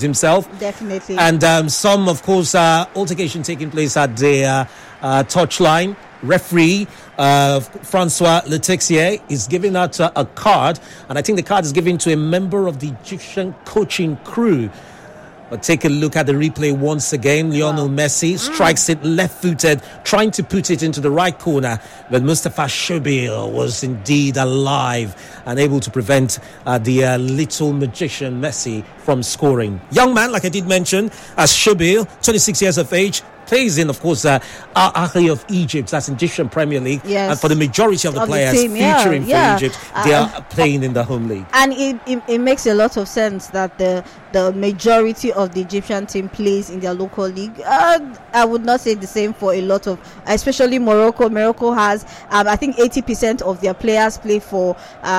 himself. Definitely. And some, of course, altercation taking place at the touchline. Referee Francois Letexier is giving out a card, and I think the card is given to a member of the Egyptian coaching crew. But take a look at the replay once again. Lionel Messi strikes it left-footed, trying to put it into the right corner. But Mustafa Shobil was indeed alive and able to prevent the little magician Messi from scoring. Young man, like I did mention, as Shobil, 26 years of age, plays in, of course, Al Ahly of Egypt. That's in Egyptian Premier League. Yes. And for the majority of the players team, featuring for Egypt, they are playing in the home league. And it makes a lot of sense that the majority of the Egyptian team plays in their local league. I would not say the same for a lot of, especially Morocco. Morocco has, I think 80% of their players play for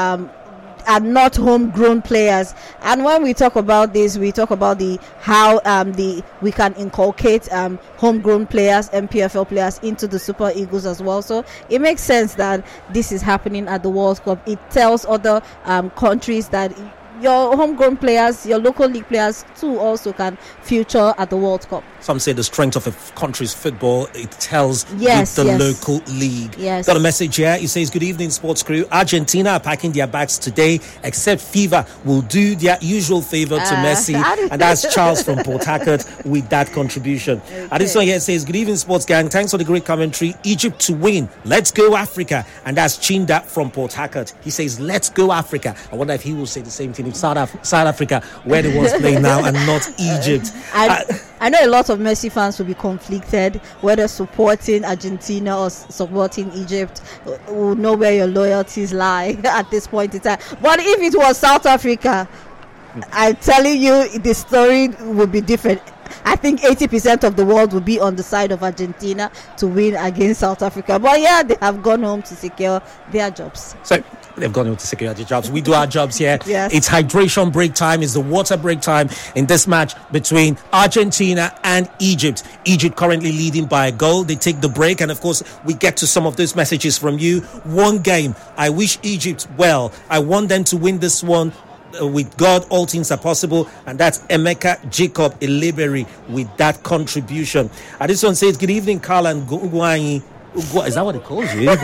are not homegrown players. And when we talk about this, we talk about how we can inculcate homegrown players, MPFL players into the Super Eagles as well. So it makes sense that this is happening at the World Cup. It tells other countries that your homegrown players, your local league players too also can feature at the World Cup. Some say the strength of a country's football, it tells yes. local league. Yes. Got a message here. It says, good evening, sports crew. Argentina are packing their bags today, except FIFA will do their usual favor to Messi. And that's Charles from Port Harcourt with that contribution. Okay. And this one here says, good evening, sports gang. Thanks for the great commentary. Egypt to win. Let's go Africa. And that's Chinda from Port Harcourt. He says, let's go Africa. I wonder if he will say the same thing. South Africa, where they was playing now, and not Egypt. I know a lot of Messi fans will be conflicted whether supporting Argentina or supporting Egypt. Will know where your loyalties lie at this point in time. But if it was South Africa, I'm telling you, the story would be different. I think 80% of the world will be on the side of Argentina to win against South Africa. But yeah, they have gone home to secure their jobs. So they've gone home to secure their jobs. We do our jobs here. Yes. It's hydration break time. It's the water break time in this match between Argentina and Egypt. Egypt currently leading by a goal. They take the break. And of course, we get to some of those messages from you. One game. I wish Egypt well. I want them to win this one. With God, all things are possible. And that's Emeka Jacob Eleberi with that contribution. And this one says, good evening, Carl and Ugwai. Is that what it calls you?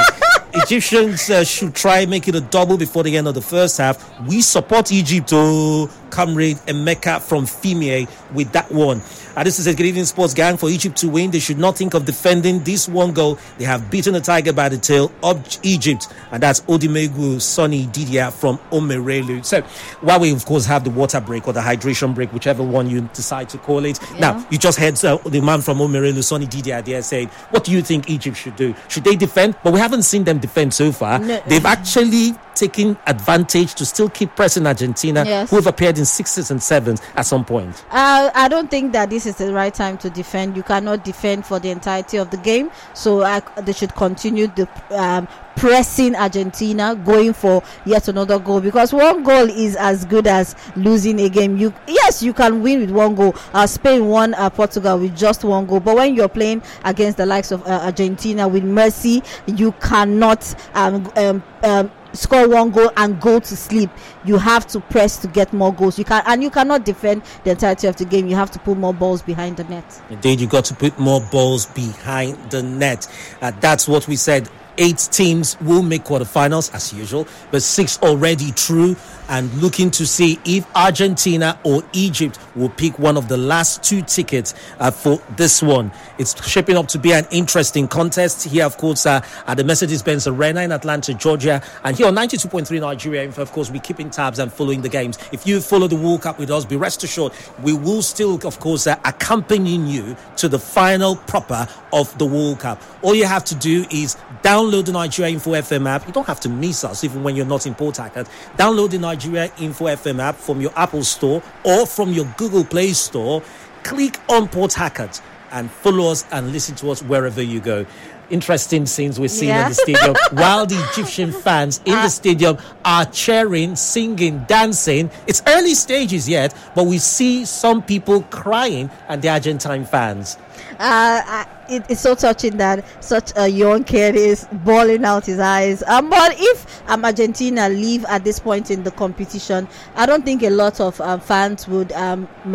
Egyptians should try make it a double before the end of the first half. We support Egypt, comrade Emeka from Fimie with that one. This is a good evening, sports gang. For Egypt to win, they should not think of defending this one goal. They have beaten the tiger by the tail of Egypt. And that's Odimegu Sonny Didier from Omerelu. So while we, of course, have the water break or the hydration break, whichever one you decide to call it. Yeah. Now, you just heard the man from Omerelu, Sonny Didier, there saying, what do you think Egypt should do? Should they defend? But we haven't seen them defend so far. No. They've actually taken advantage to still keep pressing Argentina, yes, who have appeared in 6s and 7s at some point. I don't think that this is the right time to defend. You cannot defend for the entirety of the game, so they should continue the pressing Argentina, going for yet another goal, because one goal is as good as losing a game. You can win with one goal. Spain won Portugal with just one goal, but when you're playing against the likes of Argentina with Messi, you cannot score one goal and go to sleep. You have to press to get more goals. You cannot defend the entirety of the game. You have to put more balls behind the net. Indeed, you got to put more balls behind the net. That's what we said. 8 teams will make quarterfinals as usual, but 6 already through, and looking to see if Argentina or Egypt will pick one of the last 2 tickets for this one. It's shaping up to be an interesting contest here, of course, at the Mercedes-Benz Arena in Atlanta, Georgia, and here on 92.3 Nigeria Info. Of course, we're keeping tabs and following the games. If you follow the World Cup with us, be rest assured we will still, of course, accompanying you to the final proper of the World Cup. All you have to do is download the Nigeria Info FM app. You don't have to miss us even when you're not in Port Harcourt. Download the Nigeria Info FM app from your Apple Store or from your Google Play Store. Click on Port Harcourt and follow us and listen to us wherever you go. Interesting scenes we're seeing in the stadium while the Egyptian fans in the stadium are cheering, singing, dancing. It's early stages yet, but we see some people crying and the Argentine fans. It's so touching that such a young kid is bawling out his eyes. But if Argentina leave at this point in the competition, I don't think a lot of fans would